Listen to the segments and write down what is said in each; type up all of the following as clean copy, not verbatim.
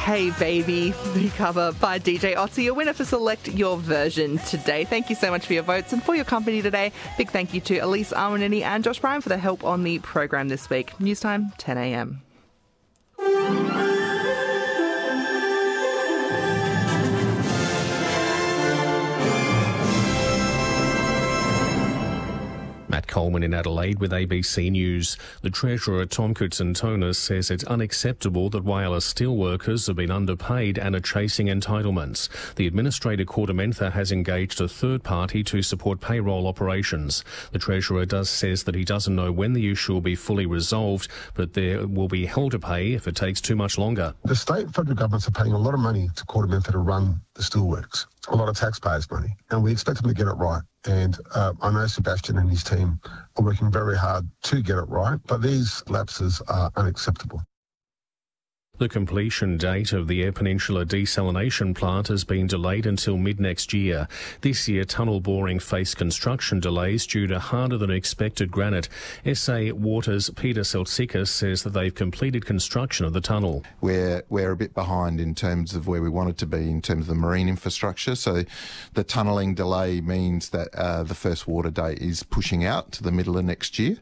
Hey Baby, the cover by DJ Otzi, a winner for Select Your Version today. Thank you so much for your votes and for your company today. Big thank you to Elise Armanini and Josh Bryan for their help on the program this week. News time, 10 a.m. Matt Coleman in Adelaide with ABC News. The Treasurer Tom Koutsantonis says it's unacceptable that wireless steelworkers have been underpaid and are chasing entitlements. The Administrator Kordamentha has engaged a third party to support payroll operations. The Treasurer says that he doesn't know when the issue will be fully resolved, but there will be hell to pay if it takes too much longer. The state and federal governments are paying a lot of money to Kordamentha to run the steelworks, a lot of taxpayers' money, and we expect them to get it right. And I know Sebastian and his team are working very hard to get it right, but these lapses are unacceptable. The completion date of the Eyre Peninsula desalination plant has been delayed until mid-next year. This year, tunnel boring faced construction delays due to harder than expected granite. SA Water's Peter Seltsikis says that they've completed construction of the tunnel. We're a bit behind in terms of where we wanted to be in terms of the marine infrastructure. So the tunnelling delay means that the first water date is pushing out to the middle of next year.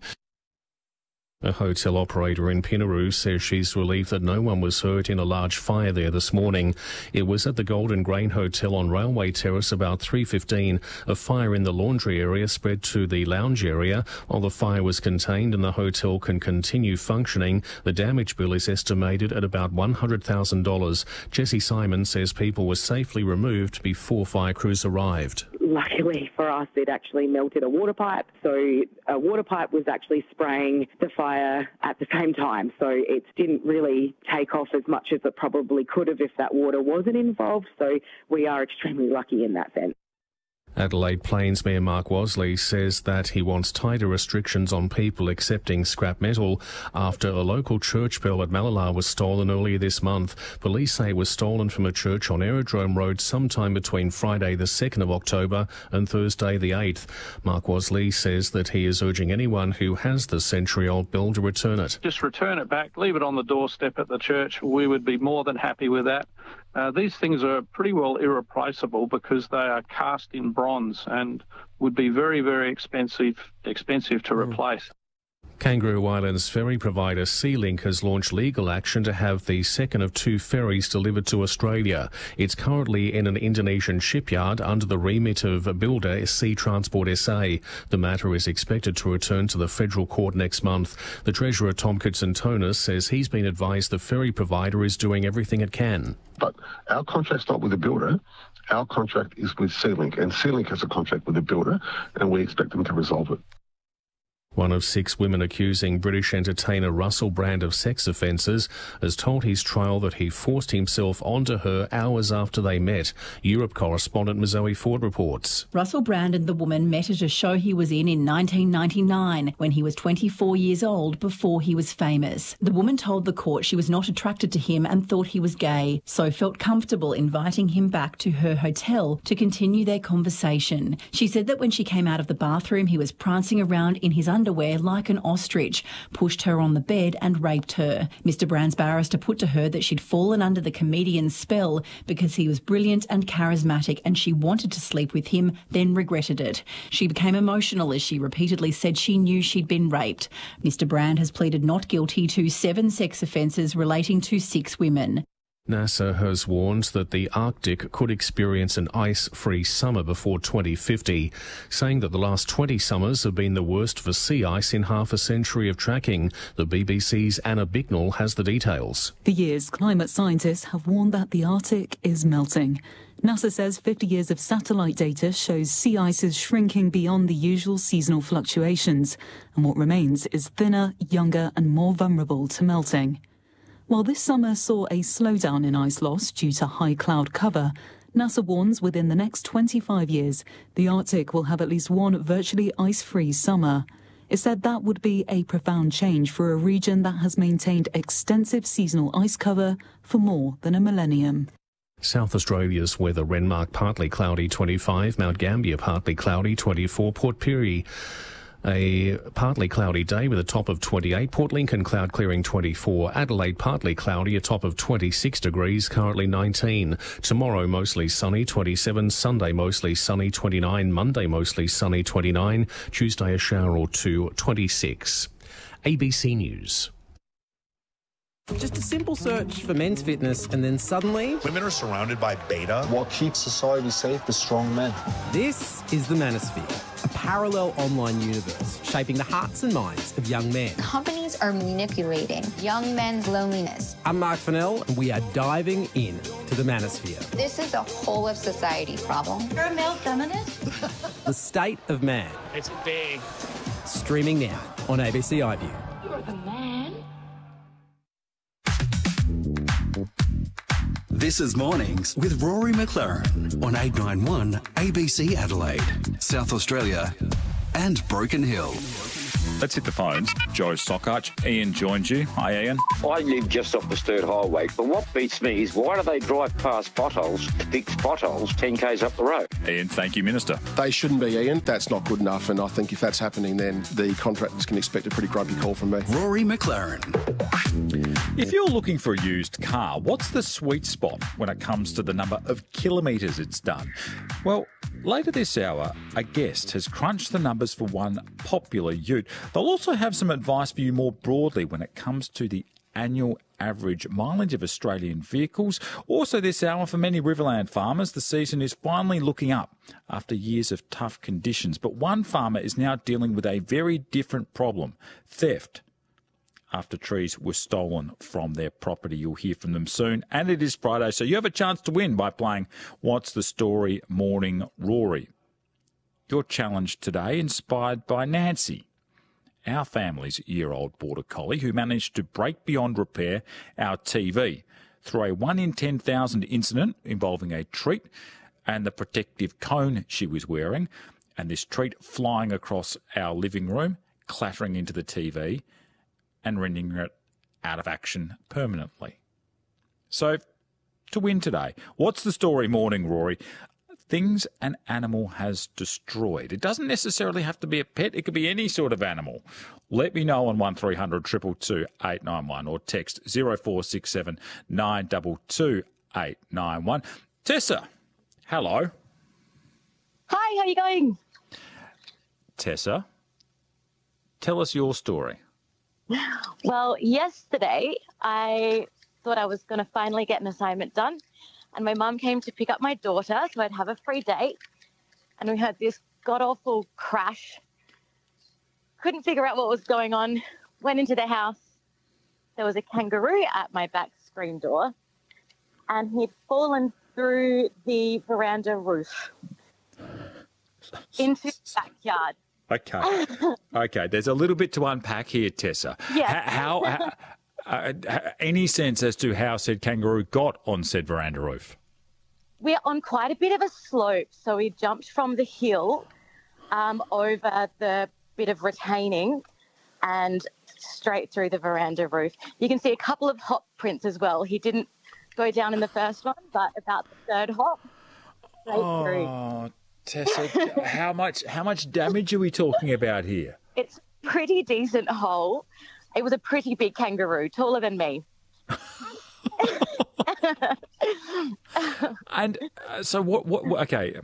A hotel operator in Pinaroo says she's relieved that no one was hurt in a large fire there this morning. It was at the Golden Grain Hotel on Railway Terrace about 3:15. A fire in the laundry area spread to the lounge area. While the fire was contained and the hotel can continue functioning, the damage bill is estimated at about $100,000. Jessie Simon says people were safely removed before fire crews arrived. Luckily for us, it actually melted a water pipe. So a water pipe was actually spraying the fire at the same time. So it didn't really take off as much as it probably could have if that water wasn't involved. So we are extremely lucky in that sense. Adelaide Plains Mayor Mark Wasley says that he wants tighter restrictions on people accepting scrap metal after a local church bell at Mallala was stolen earlier this month. Police say it was stolen from a church on Aerodrome Road sometime between Friday the 2nd of October and Thursday the 8th. Mark Wasley says that he is urging anyone who has the century-old bell to return it. Just return it back, leave it on the doorstep at the church. We would be more than happy with that. These things are pretty well irreplaceable because they are cast in bronze and would be very, very expensive to replace. Kangaroo Island's ferry provider SeaLink has launched legal action to have the second of 2 ferries delivered to Australia. It's currently in an Indonesian shipyard under the remit of builder Sea Transport SA. The matter is expected to return to the federal court next month. The Treasurer Tom Koutsantonis says he's been advised the ferry provider is doing everything it can. But our contract's not with the builder. Our contract is with SeaLink, and SeaLink has a contract with the builder, and we expect them to resolve it. One of 6 women accusing British entertainer Russell Brand of sex offences has told his trial that he forced himself onto her hours after they met. Europe correspondent Mazoe Ford reports. Russell Brand and the woman met at a show he was in 1999 when he was 24 years old before he was famous. The woman told the court she was not attracted to him and thought he was gay, so felt comfortable inviting him back to her hotel to continue their conversation. She said that when she came out of the bathroom, he was prancing around in his underwear like an ostrich, pushed her on the bed and raped her. Mr. Brand's barrister put to her that she'd fallen under the comedian's spell because he was brilliant and charismatic and she wanted to sleep with him, then regretted it. She became emotional as she repeatedly said she knew she'd been raped. Mr. Brand has pleaded not guilty to 7 sex offences relating to 6 women. NASA has warned that the Arctic could experience an ice-free summer before 2050, saying that the last 20 summers have been the worst for sea ice in half a century of tracking. The BBC's Anna Bicknell has the details. For years, climate scientists have warned that the Arctic is melting. NASA says 50 years of satellite data shows sea ice is shrinking beyond the usual seasonal fluctuations, and what remains is thinner, younger and more vulnerable to melting. While this summer saw a slowdown in ice loss due to high cloud cover, NASA warns within the next 25 years, the Arctic will have at least one virtually ice-free summer. It said that would be a profound change for a region that has maintained extensive seasonal ice cover for more than a millennium. South Australia's weather: Renmark partly cloudy 25, Mount Gambier partly cloudy 24, Port Pirie A partly cloudy day with a top of 28. Port Lincoln cloud clearing 24. Adelaide partly cloudy, a top of 26 degrees, currently 19. Tomorrow mostly sunny, 27. Sunday mostly sunny, 29. Monday mostly sunny, 29. Tuesday a shower or two, 26. ABC News. Just a simple search for men's fitness and then suddenly... women are surrounded by beta. What keeps society safe is strong men. This is the Manosphere, a parallel online universe shaping the hearts and minds of young men. Companies are manipulating young men's loneliness. I'm Mark Fennell and we are diving in to the Manosphere. This is a whole of society problem. You're a male feminist? The State of Man. It's big. Streaming now on ABC iView. You're the man. This is Mornings with Rory McLaren on 891 ABC Adelaide, South Australia and Broken Hill. Let's hit the phones. Joe Sockarch. Ian joins you. Hi, Ian. I live just off the Sturt Highway, but what beats me is why do they drive past potholes to fix potholes 10 k's up the road? Ian, thank you, Minister. They shouldn't be, Ian. That's not good enough, and I think if that's happening, then the contractors can expect a pretty grumpy call from me. Rory McLaren. If you're looking for a used car, what's the sweet spot when it comes to the number of kilometres it's done? Well, later this hour, a guest has crunched the numbers for one popular ute. They'll also have some advice for you more broadly when it comes to the annual average mileage of Australian vehicles. Also this hour, for many Riverland farmers, the season is finally looking up after years of tough conditions. But one farmer is now dealing with a very different problem: theft, after trees were stolen from their property. You'll hear from them soon. And it is Friday, so you have a chance to win by playing What's the Story Morning Rory. Your challenge today inspired by Nancy, our family's year-old border collie who managed to break beyond repair our TV through a 1 in 10,000 incident involving a treat and the protective cone she was wearing, and this treat flying across our living room, clattering into the TV and rendering it out of action permanently. So, to win today, What's the Story Morning Rory? Things an animal has destroyed. It doesn't necessarily have to be a pet. It could be any sort of animal. Let me know on 1300 222 891 or text 0467 922 891. Tessa, hello. Hi, how are you going? Tessa, tell us your story. Well, yesterday I thought I was going to finally get an assignment done, and my mum came to pick up my daughter so I'd have a free date, and we heard this god-awful crash. Couldn't figure out what was going on. Went into the house. There was a kangaroo at my back screen door, and he'd fallen through the veranda roof into the backyard. Okay. There's a little bit to unpack here, Tessa. Yeah. Any sense as to how said kangaroo got on said veranda roof? We're on quite a bit of a slope, so we jumped from the hill over the bit of retaining and straight through the veranda roof. You can see a couple of hop prints as well. He didn't go down in the first one, but about the third hop, straight through. Tessa, how much damage are we talking about here? It's a pretty decent hole. It was a pretty big kangaroo, taller than me. And so what okay.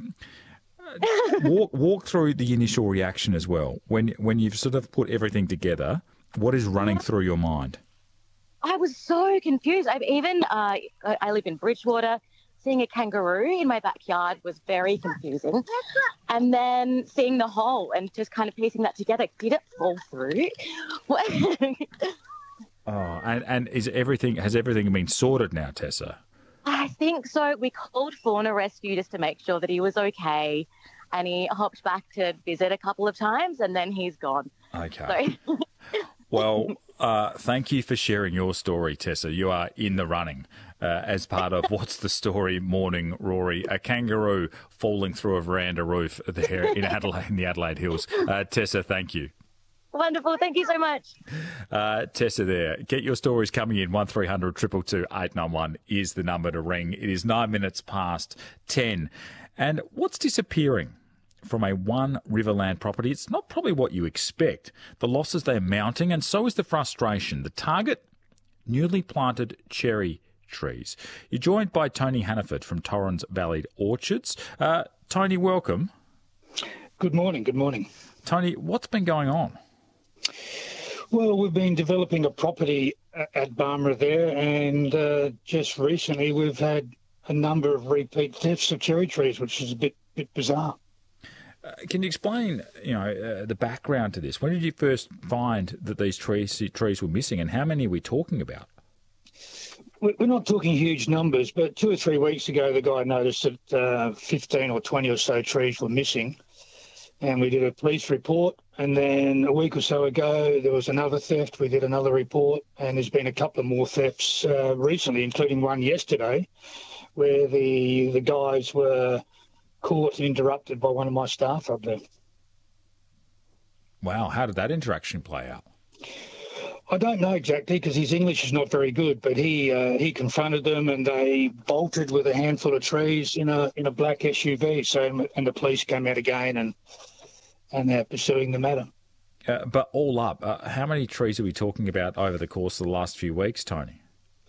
Walk through the initial reaction as well. When you've sort of put everything together, what is running through your mind? I was so confused. I live in Bridgewater. Seeing a kangaroo in my backyard was very confusing. And then seeing the hole and just kind of piecing that together. Did it fall through? And has everything been sorted now, Tessa? I think so. We called Fauna Rescue just to make sure that he was okay. And he hopped back to visit a couple of times and then he's gone. Okay. So. Well, thank you for sharing your story, Tessa. You are in the running as part of What's the Story Morning Rory. A kangaroo falling through a veranda roof there in Adelaide, in the Adelaide Hills. Tessa, thank you. Wonderful. Thank you so much. Tessa there. Get your stories coming in. 1300 222 891 is the number to ring. It is 9 minutes past 10. And what's disappearing from a One Riverland property. It's not probably what you expect. The losses they're mounting, and so is the frustration. The target, newly planted cherry trees. You're joined by Tony Hannaford from Torrens Valley Orchards. Tony, welcome. Good morning. Good morning. Tony, what's been going on? Well, we've been developing a property at Barmera there, and just recently we've had a number of repeat thefts of cherry trees, which is a bit bizarre. Can you explain, the background to this? When did you first find that these trees were missing, and how many are we talking about? We're not talking huge numbers, but 2 or 3 weeks ago, the guy noticed that 15 or 20 or so trees were missing, and we did a police report. And then a week or so ago, there was another theft. We did another report, and there's been a couple of more thefts recently, including one yesterday, where the guys were caught and interrupted by one of my staff up there. Wow, how did that interaction play out? I don't know exactly because his English is not very good, but he confronted them and they bolted with a handful of trees in a black SUV. So and the police came out again and they're pursuing the matter. But all up, how many trees are we talking about over the course of the last few weeks, Tony?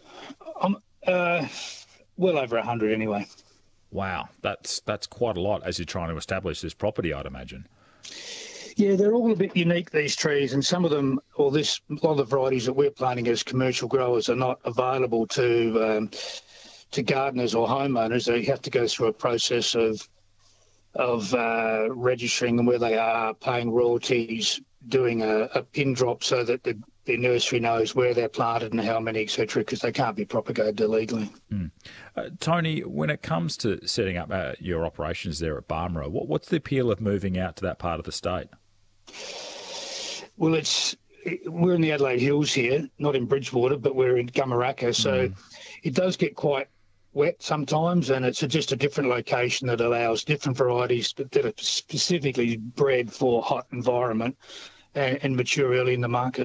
Well over 100 anyway. Wow, that's quite a lot as you're trying to establish this property, I'd imagine. Yeah, they're all a bit unique, these trees, and some of them, a lot of the varieties that we're planting as commercial growers are not available to gardeners or homeowners. They have to go through a process of registering them where they are, paying royalties, doing a pin drop so that the nursery knows where they're planted and how many, etc., because they can't be propagated illegally. Tony, when it comes to setting up your operations there at Barmera, what's the appeal of moving out to that part of the state? Well, we're in the Adelaide Hills here, not in Bridgewater, but we're in Gumaraka, so it does get quite wet sometimes, and it's just a different location that allows different varieties that are specifically bred for hot environment and mature early in the market.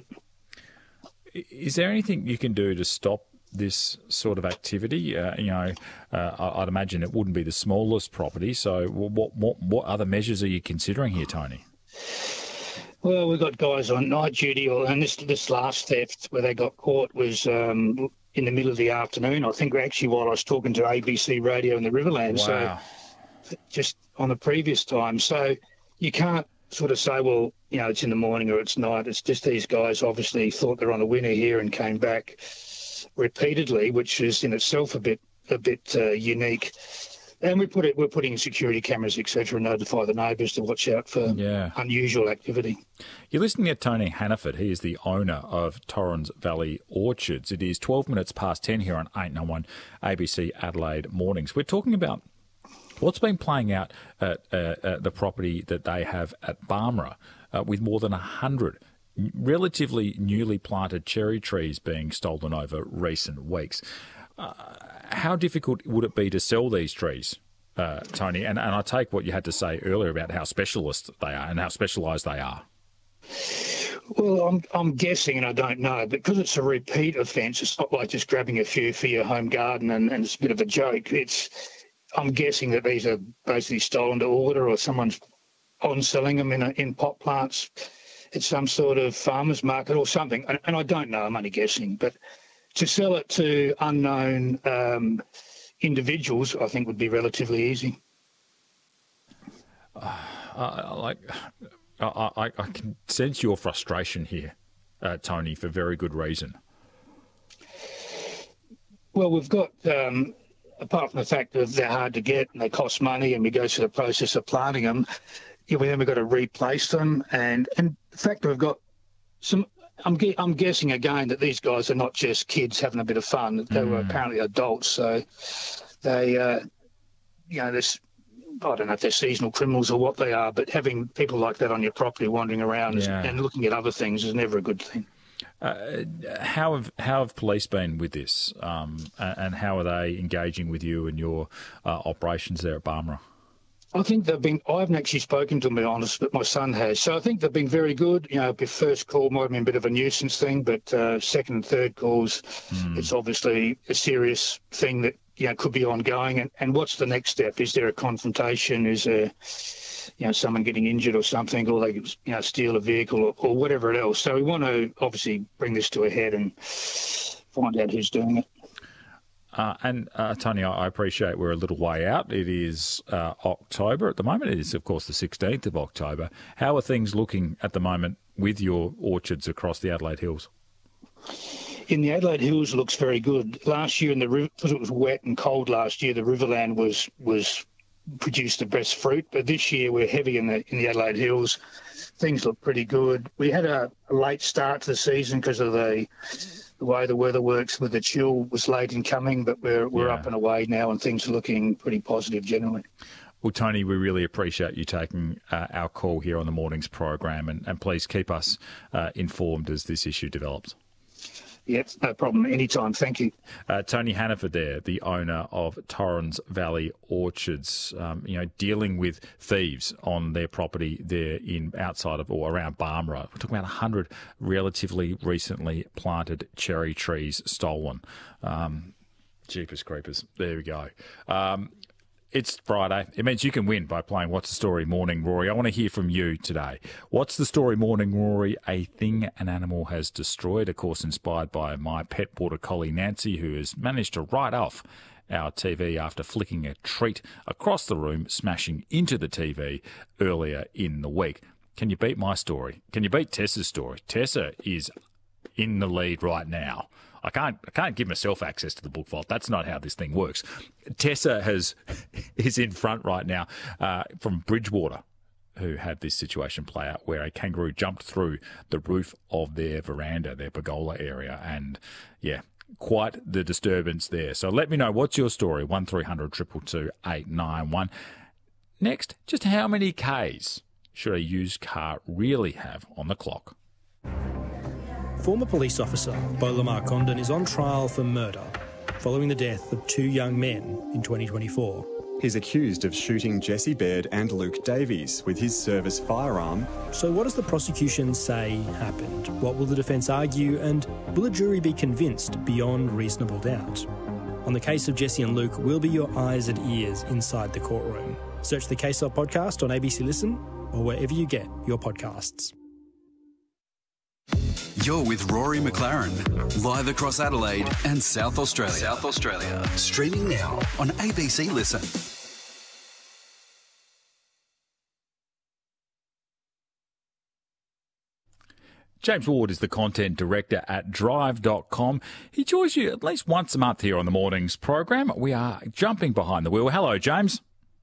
Is there anything you can do to stop this sort of activity? I'd imagine it wouldn't be the smallest property. So what other measures are you considering here, Tony? Well, we've got guys on night duty, and this last theft where they got caught was in the middle of the afternoon. I think actually while I was talking to ABC Radio in the Riverland. Wow. So just on the previous time. So you can't sort of say, well, it's in the morning or it's night. It's just these guys obviously thought they're on a winner here and came back repeatedly, which is in itself a bit unique. And we're putting in security cameras, etc., and notify the neighbours to watch out for unusual activity. You're listening to Tony Hannaford. He is the owner of Torrens Valley Orchards. It is 12 minutes past 10 here on 891 ABC Adelaide Mornings. We're talking about what's been playing out at the property that they have at Barmera with more than 100 relatively newly planted cherry trees being stolen over recent weeks. How difficult would it be to sell these trees, Tony? And I take what you had to say earlier about how specialist they are and how specialised they are. Well, I'm guessing, and I don't know, but because it's a repeat offence, it's not like just grabbing a few for your home garden and it's a bit of a joke. I'm guessing that these are basically stolen to order or someone's on-selling them in pot plants at some sort of farmer's market or something. And I don't know, I'm only guessing. But to sell it to unknown individuals, I think would be relatively easy. I can sense your frustration here, Tony, for very good reason. Well, we've got, apart from the fact that they're hard to get and they cost money and we go through the process of planting them, then we've got to replace them. And the fact that we've got some... I'm guessing again that these guys are not just kids having a bit of fun. They were apparently adults, so they, this, I don't know if they're seasonal criminals or what they are, but having people like that on your property wandering around and looking at other things is never a good thing. How have police been with this, and how are they engaging with you and your operations there at Barmera? I think I haven't actually spoken to them, to be honest, but my son has. So I think they've been very good. The first call might have been a bit of a nuisance thing, but second and third calls, it's obviously a serious thing that could be ongoing. And what's the next step? Is there a confrontation? Is there, someone getting injured or something, or they, steal a vehicle or whatever else? So we want to obviously bring this to a head and find out who's doing it. And Tony, I appreciate we're a little way out. It is October at the moment. It is, of course, the 16th of October. How are things looking at the moment with your orchards across the Adelaide Hills? In the Adelaide Hills, looks very good. Last year, because it was wet and cold last year, the Riverland was produced the best fruit. But this year, we're heavy in the Adelaide Hills. Things look pretty good. We had a late start to the season because of the way the weather works with the chill was late in coming, but we're up and away now, and things are looking pretty positive generally. Well, Tony, we really appreciate you taking our call here on the morning's program, and please keep us informed as this issue develops. Yep, no problem. Anytime. Thank you. Tony Hannaford there, the owner of Torrens Valley Orchards, dealing with thieves on their property there outside of or around Barmera. We're talking about 100 relatively recently planted cherry trees stolen. Jeepers creepers. There we go. It's Friday. It means you can win by playing What's the Story Morning, Rory. I want to hear from you today. What's the story morning, Rory? A thing an animal has destroyed, of course, inspired by my pet border collie, Nancy, who has managed to write off our TV after flicking a treat across the room, smashing into the TV earlier in the week. Can you beat my story? Can you beat Tessa's story? Tessa is in the lead right now. I can't give myself access to the book vault. That's not how this thing works. Tessa is in front right now from Bridgewater, who had this situation play out where a kangaroo jumped through the roof of their veranda, their pergola area, and quite the disturbance there. So let me know, what's your story? 1300 222 891. Next, just how many Ks should a used car really have on the clock? Former police officer Beau Lamar Condon is on trial for murder following the death of two young men in 2024. He's accused of shooting Jesse Baird and Luke Davies with his service firearm. So what does the prosecution say happened? What will the defence argue, and will a jury be convinced beyond reasonable doubt? On the case of Jesse and Luke, we'll be your eyes and ears inside the courtroom. Search the Case Up podcast on ABC Listen or wherever you get your podcasts. You're with Rory McLaren, live across Adelaide and South Australia. Streaming now on ABC Listen. James Ward is the content director at Drive.com. He joins you at least once a month here on the morning's program. We are jumping behind the wheel. Hello, James.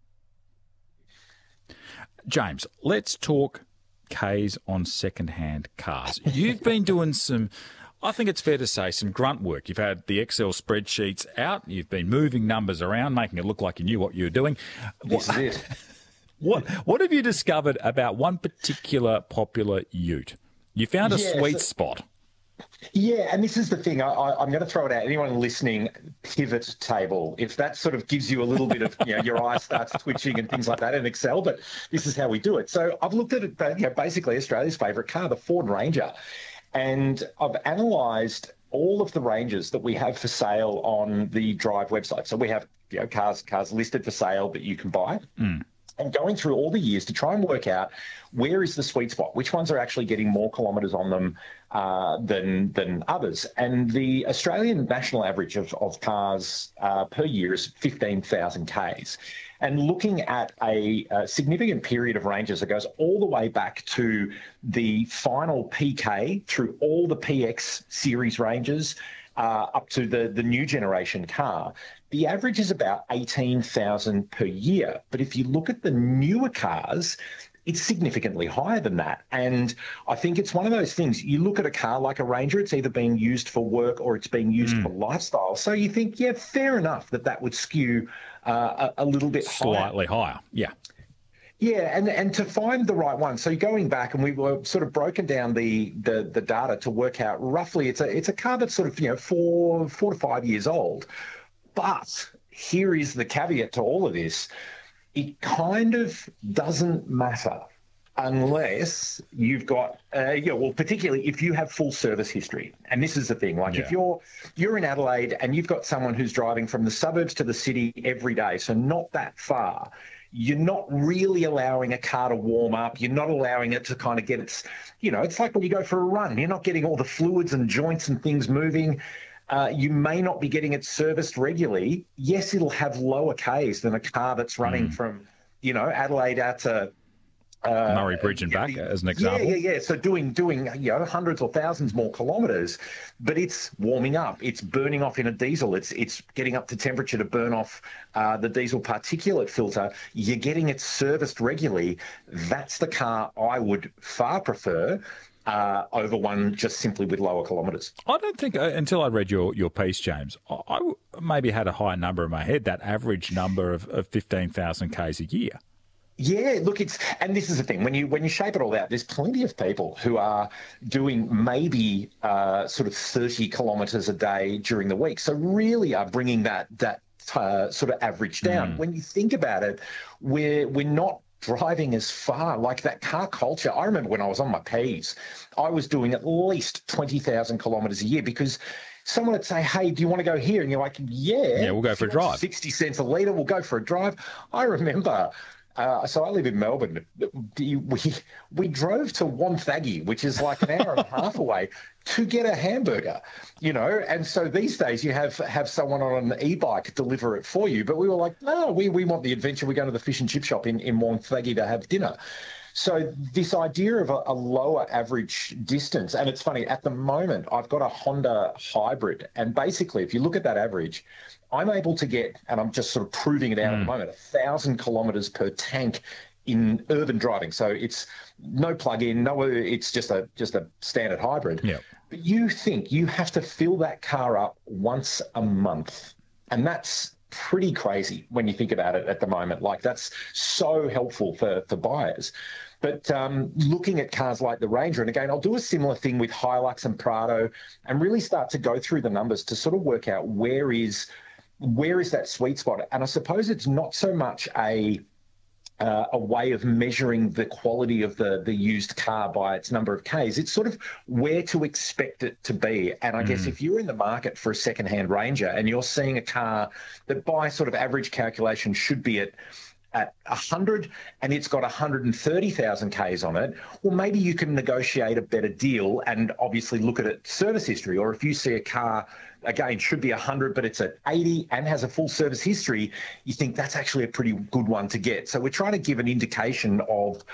James, let's talk Ks on second-hand cars. You've been doing some, I think it's fair to say, some grunt work. You've had the Excel spreadsheets out. You've been moving numbers around, making it look like you knew what you were doing. This is it. What have you discovered about one particular popular ute? You found a sweet spot. Yeah, and this is the thing. I'm going to throw it out. Anyone listening, pivot table. If that sort of gives you a little bit of, your eye starts twitching and things like that in Excel, but this is how we do it. So I've looked at it, basically Australia's favourite car, the Ford Ranger, and I've analysed all of the Rangers that we have for sale on the Drive website. So we have cars listed for sale that you can buy. And going through all the years to try and work out where is the sweet spot, which ones are actually getting more kilometres on them than others. And the Australian national average of cars per year is 15,000 Ks. And looking at a significant period of Rangers that goes all the way back to the final PK through all the PX series Rangers up to the new generation car, the average is about 18,000 per year. But if you look at the newer cars, it's significantly higher than that. And I think it's one of those things, you look at a car like a Ranger, it's either being used for work or it's being used for lifestyle. So you think, fair enough that would skew a little bit slightly higher. Yeah. Yeah, and to find the right one. So going back, and we were sort of broken down the data to work out roughly, it's a car that's sort of 4 to 5 years old. But here is the caveat to all of this. It kind of doesn't matter unless you've got, particularly if you have full service history. And this is the thing, if you're in Adelaide and you've got someone who's driving from the suburbs to the city every day, so not that far, you're not really allowing a car to warm up. You're not allowing it to kind of get its, it's like when you go for a run. You're not getting all the fluids and joints and things moving. You may not be getting it serviced regularly. Yes, it'll have lower Ks than a car that's running from, Adelaide out to Murray Bridge and back, as an example. Yeah. So doing hundreds or thousands more kilometres, but it's warming up. It's burning off in a diesel. It's getting up to temperature to burn off the diesel particulate filter. You're getting it serviced regularly. That's the car I would far prefer over one just simply with lower kilometres. I don't think, until I read your piece, James, I maybe had a high number in my head, that average number of 15,000 Ks a year. Yeah, look, and this is the thing, when you shape it all out, there's plenty of people who are doing maybe sort of 30 kilometres a day during the week, so really are bringing that sort of average down. When you think about it, we're not driving as far, like that car culture. I remember when I was on my P's, I was doing at least 20,000 kilometres a year because someone would say, hey, do you want to go here? And you're like, yeah, we'll go for a drive. 60 cents a litre, we'll go for a drive. I remember... so I live in Melbourne. We drove to Wonthaggi, which is like an hour and a half away, to get a hamburger, And so these days you have someone on an e-bike deliver it for you. But we were like, no, we want the adventure. We're going to the fish and chip shop in Wonthaggi to have dinner. So this idea of a lower average distance, and it's funny, at the moment I've got a Honda hybrid, and basically if you look at that average, I'm able to get, and I'm just sort of proving it out at the moment, 1,000 kilometres per tank in urban driving. So it's no plug-in, it's just a standard hybrid. Yeah. But you think you have to fill that car up once a month, and that's pretty crazy when you think about it at the moment. Like, that's so helpful for buyers. But looking at cars like the Ranger, and again, I'll do a similar thing with Hilux and Prado and really start to go through the numbers to sort of work out where is that sweet spot. And I suppose it's not so much a way of measuring the quality of the used car by its number of Ks. It's sort of where to expect it to be. And I guess if you're in the market for a second-hand Ranger and you're seeing a car that by sort of average calculation should be at 100 and it's got 130,000 Ks on it, well, maybe you can negotiate a better deal and obviously look at its service history. Or if you see a car, again, should be 100, but it's at 80 and has a full service history, you think that's actually a pretty good one to get. So we're trying to give an indication of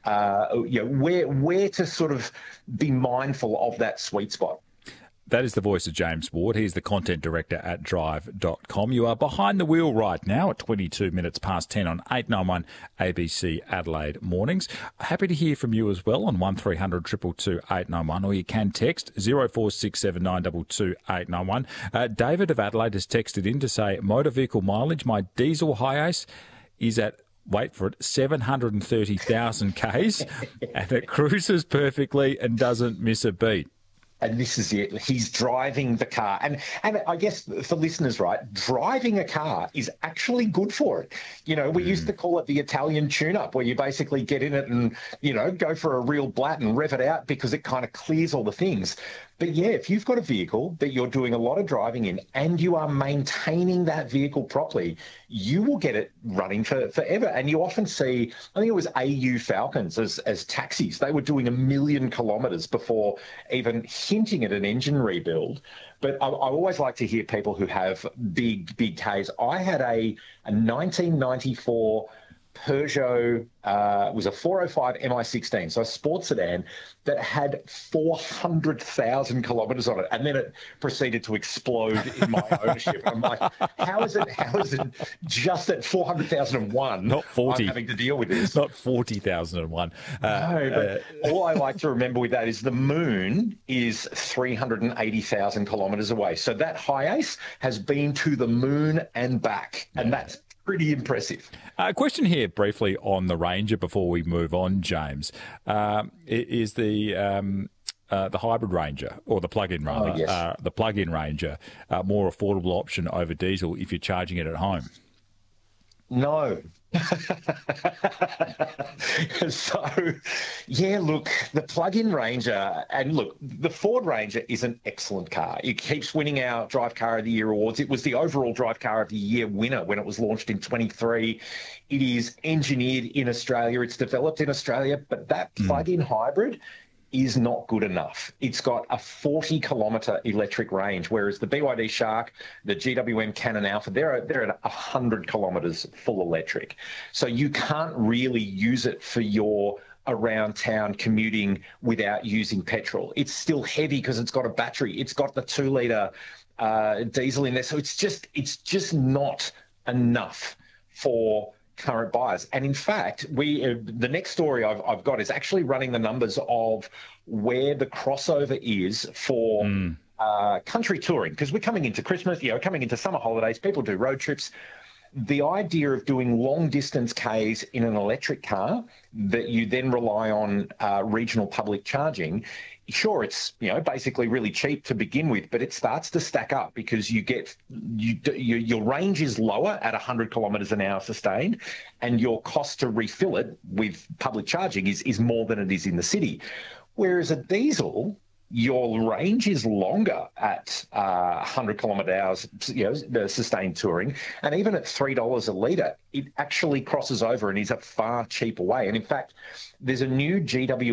where to sort of be mindful of that sweet spot. That is the voice of James Ward. He's the content director at drive.com. You are behind the wheel right now at 22 minutes past 10 on 891 ABC Adelaide Mornings. Happy to hear from you as well on 1300 222 891, or you can text 0467 922 891. David of Adelaide has texted in to say, motor vehicle mileage, my diesel Hiace is at, wait for it, 730,000 Ks and it cruises perfectly and doesn't miss a beat. And this is it. He's driving the car. And I guess for listeners, right, driving a car is actually good for it. We used to call it the Italian tune-up, where you basically get in it and, go for a real blat and rev it out because it kind of clears all the things. But yeah, if you've got a vehicle that you're doing a lot of driving in and you are maintaining that vehicle properly, you will get it running for forever. And you often see, I think it was AU Falcons as taxis. They were doing 1 million kilometres before even hinting at an engine rebuild. But I always like to hear people who have big Ks. I had a 1994 Peugeot, was a 405 MI16, so a sports sedan that had 400,000 kilometres on it, and then it proceeded to explode in my ownership. I'm like, how is it just at 400,001? Not 40. I'm having to deal with this. Not 40,001. No, but all I like to remember with that is the moon is 380,000 kilometres away. So that Hiace has been to the moon and back, and that's pretty impressive. A question here briefly on the Ranger before we move on, James. Is the hybrid Ranger, or the plug-in rather, yes. The plug-in Ranger, more affordable option over diesel if you're charging it at home? No. So, yeah, look, the plug-in Ranger, and look, the Ford Ranger is an excellent car. It keeps winning our Drive Car of the Year awards. It was the overall Drive Car of the Year winner when it was launched in 23. It is engineered in Australia. It's developed in Australia, but that plug-in hybrid is not good enough. It's got a 40-kilometre electric range, whereas the BYD Shark, the GWM Cannon Alpha, they're at 100 kilometres full electric. So you can't really use it for your around town commuting without using petrol. It's still heavy because it's got a battery. It's got the 2-litre diesel in there. So it's just not enough for current buyers. And in fact, the next story I've got is actually running the numbers of where the crossover is for country touring, because we're coming into Christmas, coming into summer holidays, people do road trips. The idea of doing long distance Ks in an electric car that you then rely on regional public charging, sure, it's basically really cheap to begin with, but it starts to stack up because your range is lower at 100 kilometres an hour sustained, and your cost to refill it with public charging is more than it is in the city. Whereas a diesel, your range is longer at 100 kilometre hours, the sustained touring, and even at $3 a litre, it actually crosses over and is a far cheaper way. And in fact, there's a new GW